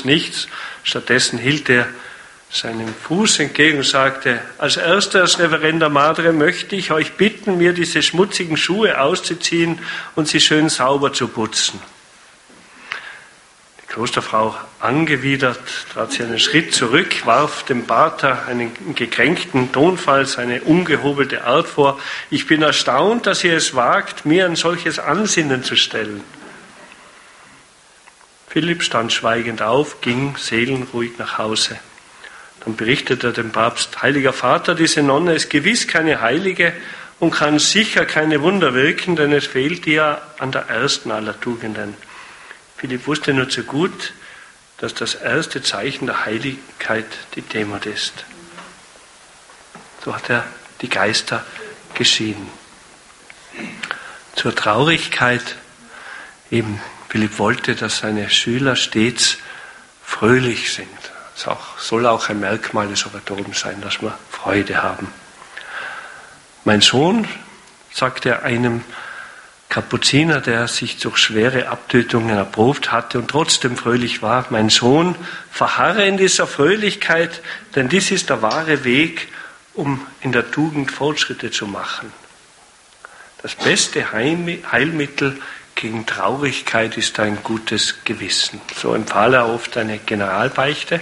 bloß nichts. Stattdessen hielt er seinen Fuß entgegen und sagte, als erstes, Reverenda Madre, möchte ich euch bitten, mir diese schmutzigen Schuhe auszuziehen und sie schön sauber zu putzen. Die Klosterfrau, angewidert, trat sie einen Schritt zurück, warf dem Pater einen gekränkten Tonfall, seine ungehobelte Art vor. Ich bin erstaunt, dass ihr es wagt, mir ein solches Ansinnen zu stellen. Philipp stand schweigend auf, ging seelenruhig nach Hause. Dann berichtete er dem Papst, Heiliger Vater, diese Nonne ist gewiss keine Heilige und kann sicher keine Wunder wirken, denn es fehlt ihr an der ersten aller Tugenden. Philipp wusste nur zu gut, dass das erste Zeichen der Heiligkeit die Demut ist. So hat er die Geister geschieden. Zur Traurigkeit, eben Philipp wollte, dass seine Schüler stets fröhlich sind. Soll auch ein Merkmal des Oratoriums sein, dass wir Freude haben. Mein Sohn, sagte er einem Kapuziner, der sich durch schwere Abtötungen erprobt hatte und trotzdem fröhlich war, mein Sohn, verharre in dieser Fröhlichkeit, denn dies ist der wahre Weg, um in der Tugend Fortschritte zu machen. Das beste Heilmittel gegen Traurigkeit ist ein gutes Gewissen. So empfahl er oft eine Generalbeichte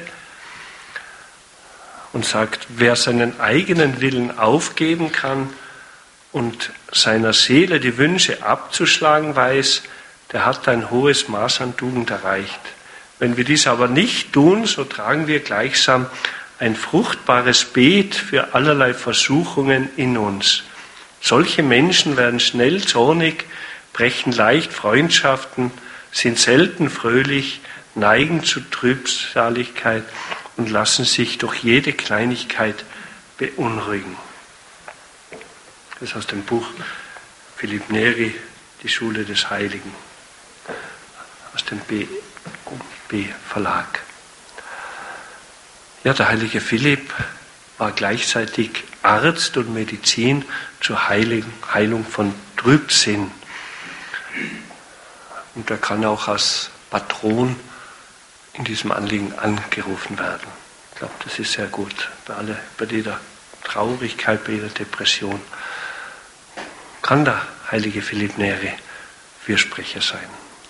und sagt, wer seinen eigenen Willen aufgeben kann und seiner Seele die Wünsche abzuschlagen weiß, der hat ein hohes Maß an Tugend erreicht. Wenn wir dies aber nicht tun, so tragen wir gleichsam ein fruchtbares Beet für allerlei Versuchungen in uns. Solche Menschen werden schnell zornig, brechen leicht Freundschaften, sind selten fröhlich, neigen zu Trübsaligkeit und lassen sich durch jede Kleinigkeit beunruhigen. Das ist aus dem Buch Philipp Neri, Die Schule des Heiligen, aus dem B Verlag. Ja, der heilige Philipp war gleichzeitig Arzt und Medizin zur Heilung von Trübsinn. Und er kann auch als Patron in diesem Anliegen angerufen werden. Ich glaube, das ist sehr gut bei jeder Traurigkeit, bei jeder Depression. Kann der heilige Philipp Neri Fürsprecher sein.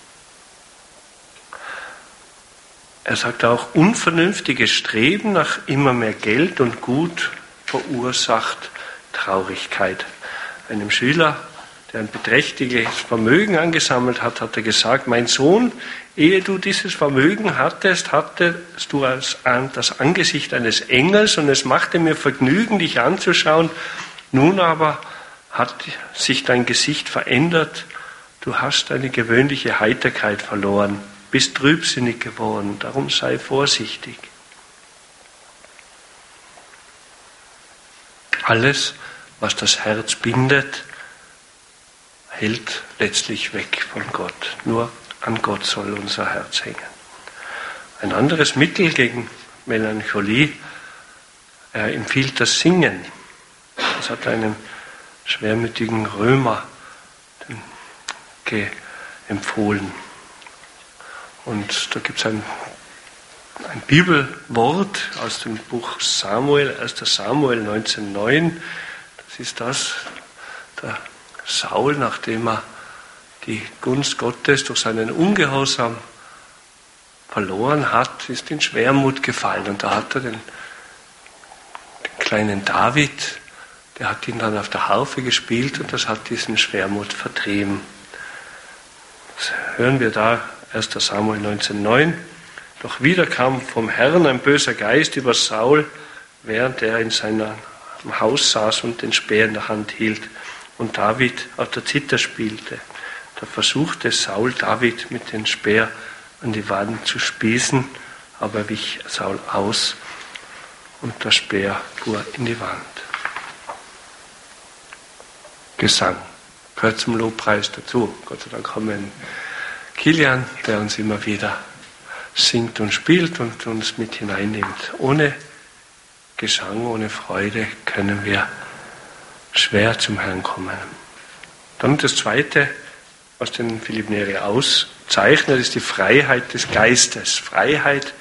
Er sagt auch, unvernünftiges Streben nach immer mehr Geld und Gut verursacht Traurigkeit. Einem Schüler, der ein beträchtliches Vermögen angesammelt hat, hat er gesagt, mein Sohn, ehe du dieses Vermögen hattest du das Angesicht eines Engels und es machte mir Vergnügen, dich anzuschauen. Nun aber hat sich dein Gesicht verändert, du hast deine gewöhnliche Heiterkeit verloren, bist trübsinnig geworden, darum sei vorsichtig. Alles, was das Herz bindet, hält letztlich weg von Gott. Nur an Gott soll unser Herz hängen. Ein anderes Mittel gegen Melancholie, er empfiehlt das Singen. Das hat einem schwermütigen Römer empfohlen. Und da gibt es ein Bibelwort aus dem Buch Samuel, 1. Samuel 19,9. Das ist das, der Saul, nachdem er die Gunst Gottes durch seinen Ungehorsam verloren hat, ist in Schwermut gefallen. Und da hat er den kleinen David, der hat ihn dann auf der Harfe gespielt und das hat diesen Schwermut vertrieben. Das hören wir da, 1. Samuel 19,9. Doch wieder kam vom Herrn ein böser Geist über Saul, während er in seinem Haus saß und den Speer in der Hand hielt und David auf der Zither spielte. Da versuchte Saul David mit dem Speer an die Wand zu spießen, aber wich Saul aus und der Speer fuhr in die Wand. Gesang gehört zum Lobpreis dazu. Gott sei Dank haben wir einen Kilian, der uns immer wieder singt und spielt und uns mit hineinnimmt. Ohne Gesang, ohne Freude können wir schwer zum Herrn kommen. Dann das Zweite, was den Philipp Neri auszeichnet, ist die Freiheit des Geistes. Freiheit